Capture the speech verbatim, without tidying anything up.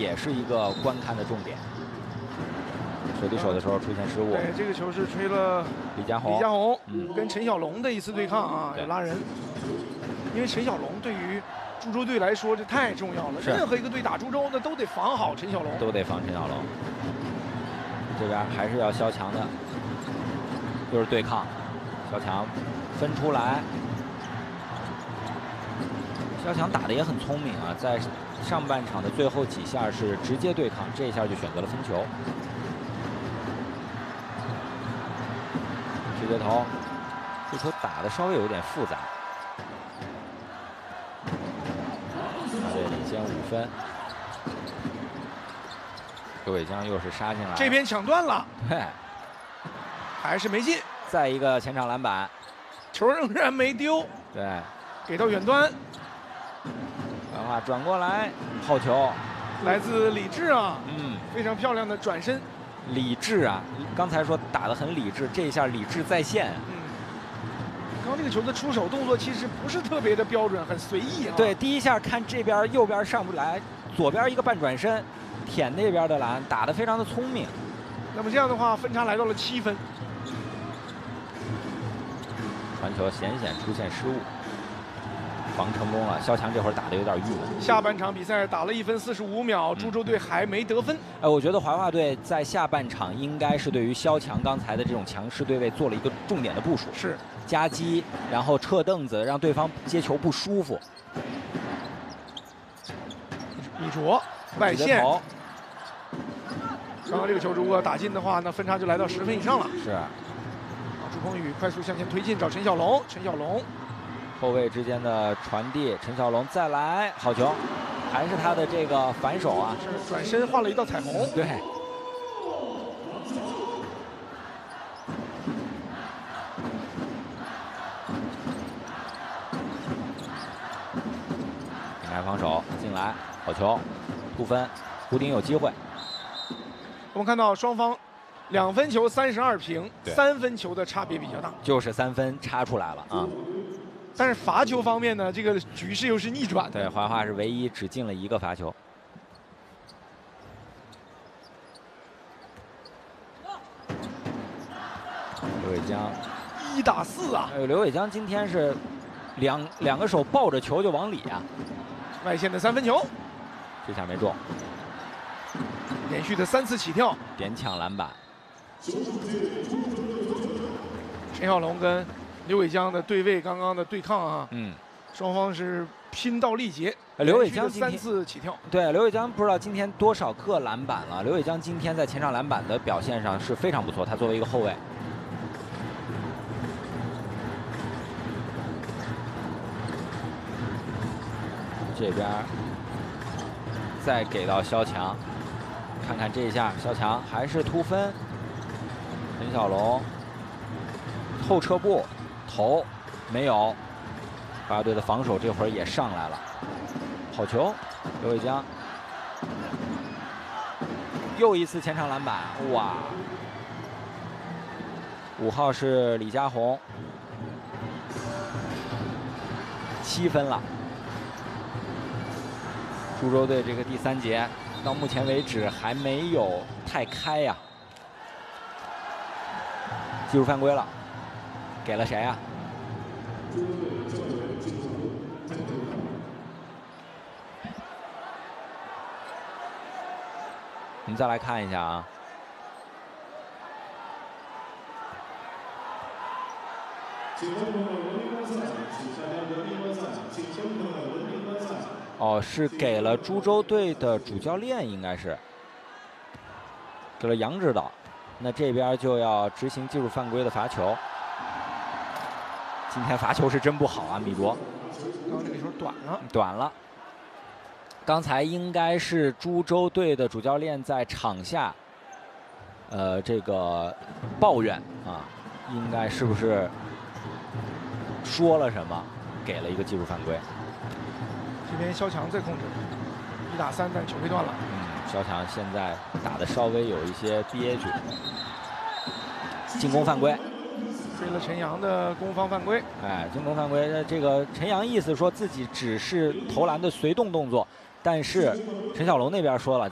也是一个观看的重点。手递手的时候出现失误。 对，这个球是吹了李佳宏， 李佳宏嗯， 跟陈小龙的一次对抗啊，有拉人。因为陈小龙对于株洲队来说这太重要了，任何一个队打株洲那都得防好陈小龙， 都得防陈小龙。这边还是要肖强的，又是对抗，肖强分出来。肖强打的也很聪明啊，在上半场的最后几下是直接对抗，这一下就选择了分球。直接投，这球打的稍微有点复杂。大队领先五分。刘伟江又是杀进来， 这边抢断了， 对， 还是没进。 再一个前场篮板， 球仍然没丢， 对， 给到远端。 白话转过来，好球， 来自李志啊， 嗯， 非常漂亮的转身。 李志啊，刚才说打得很理智，这一下理智在线。 嗯，刚刚这个球的出手动作其实不是特别的标准，很随意啊。 对，第一下看这边右边上不来，左边一个半转身，舔那边的篮，打得非常的聪明。 那么这样的话，分差来到了七分。 传球险险出现失误，防成功了。肖强这会儿打得有点郁闷。 下半场比赛打了一分四十五秒，株洲队还没得分。 哎，我觉得怀化队在下半场应该是对于肖强刚才的这种强势对位做了一个重点的部署， 是夹击，然后撤凳子，让对方接球不舒服。 李卓外线，刚刚这个球如果打进的话，那分差就来到十分以上了。 是。 朱鹏宇快速向前推进，找陈小龙。陈小龙， 后卫之间的传递，陈小龙再来，好球，还是他的这个反手啊， 是转身画了一道彩虹。 对。平开防守进来，好球，突分，胡丁有机会。 我们看到双方。两分球三十二平，三分球的差别比较大， 就是三分差出来了啊。 但是罚球方面呢，这个局势又是逆转的。 对，怀化是唯一只进了一个罚球。刘伟江一打四啊！ 哎呦，刘伟江今天是两两个手抱着球就往里啊。 外线的三分球， 这下没中。 连续的三次起跳， 点抢篮板。 陈小龙跟刘伟江的对位，刚刚的对抗啊， 嗯， 双方是拼到力竭。 刘伟江三次起跳， 对，刘伟江不知道今天多少个篮板了。刘伟江今天在前场篮板的表现上是非常不错，他作为一个后卫。这边再给到肖强，看看这一下，肖强还是突分。陈小龙后撤步投没有，华队的防守这会儿也上来了，好球，刘伟江又一次前场篮板，哇！五号是李佳宏，七分了。株洲队这个第三节到目前为止还没有太开呀、啊。技术犯规了，给了谁啊？我们再来看一下啊。哦，是给了株洲队的主教练，应该是给了杨指导。那这边就要执行技术犯规的罚球。今天罚球是真不好啊，米卓。 刚刚这个球短了， 短了。刚才应该是株洲队的主教练在场下，呃，这个抱怨啊，应该是不是说了什么，给了一个技术犯规。 这边肖强在控制，一打三，但球被断了。 嗯，肖强现在打的稍微有一些憋屈。进攻犯规， 吹了陈阳的攻防犯规。 哎，进攻犯规，这个陈阳意思说自己只是投篮的随动动作，但是陈小龙那边说了。